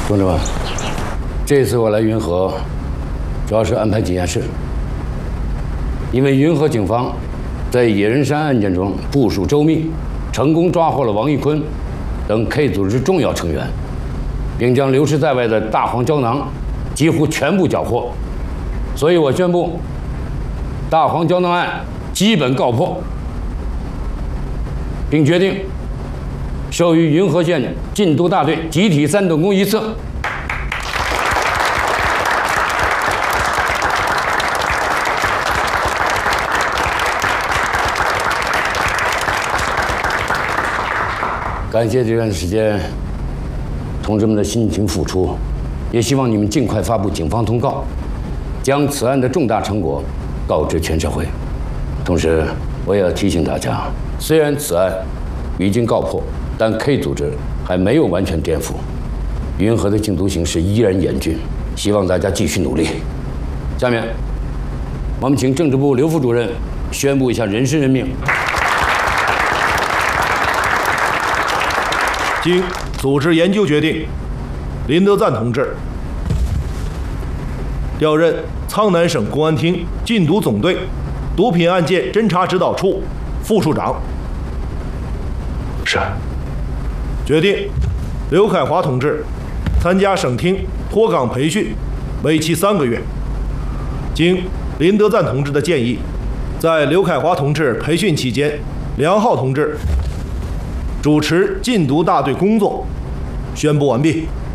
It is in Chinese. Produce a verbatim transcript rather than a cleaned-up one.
同志们，这次我来云和，主要是安排几件事。因为云和警方在野人山案件中部署周密，成功抓获了王玉坤等 K 组织重要成员，并将流失在外的大黄胶囊几乎全部缴获，所以我宣布，大黄胶囊案基本告破，并决定授予云和县禁毒大队集体三等功一次。感谢这段时间同志们的辛勤付出，也希望你们尽快发布警方通告，将此案的重大成果告知全社会。同时，我也要提醒大家，虽然此案已经告破，但 K 组织还没有完全颠覆，云和的禁毒形势依然严峻，希望大家继续努力。下面，我们请政治部刘副主任宣布一下人事任命。 经组织研究决定，林德赞同志调任苍南省公安厅禁毒总队毒品案件侦查指导处副处长。 是。 决定刘凯华同志参加省厅脱岗培训，为期三个月。经林德赞同志的建议，在刘凯华同志培训期间，梁浩同志主持禁毒大队工作。宣布完毕。